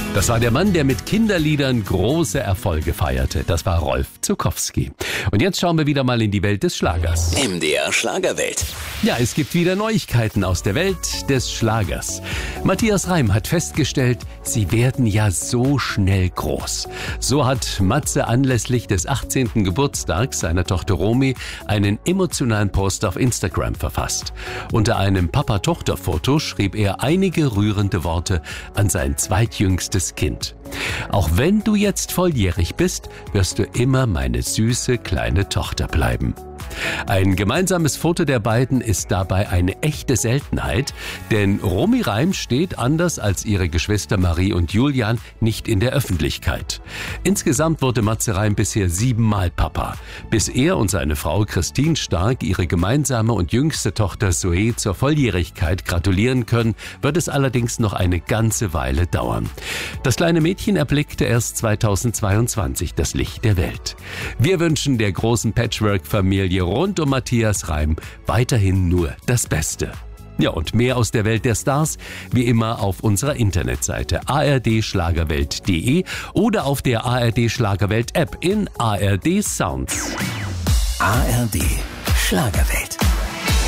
Das war der Mann, der mit Kinderliedern große Erfolge feierte. Das war Rolf Zuckowski. Und jetzt schauen wir wieder mal in die Welt des Schlagers. MDR Schlagerwelt. Ja, es gibt wieder Neuigkeiten aus der Welt des Schlagers. Matthias Reim hat festgestellt, sie werden ja so schnell groß. So hat Matze anlässlich des 18. Geburtstags seiner Tochter Romy einen emotionalen Post auf Instagram verfasst. Unter einem Papa-Tochter-Foto schrieb er einige rührende Worte an sein zweitjüngstes Kind. Auch wenn du jetzt volljährig bist, wirst du immer meine süße kleine Tochter bleiben. Ein gemeinsames Foto der beiden ist dabei eine echte Seltenheit, denn Romy Reim steht, anders als ihre Geschwister Marie und Julian, nicht in der Öffentlichkeit. Insgesamt wurde Matze Reim bisher 7-mal Papa. Bis er und seine Frau Christine Stark ihre gemeinsame und jüngste Tochter Zoe zur Volljährigkeit gratulieren können, wird es allerdings noch eine ganze Weile dauern. Das kleine Mädchen erblickte erst 2022 das Licht der Welt. Wir wünschen der großen Patchwork-Familie rund um Matthias Reim weiterhin nur das Beste. Ja, und mehr aus der Welt der Stars, wie immer auf unserer Internetseite ardschlagerwelt.de oder auf der ARD Schlagerwelt App in ARD Sounds. ARD Schlagerwelt.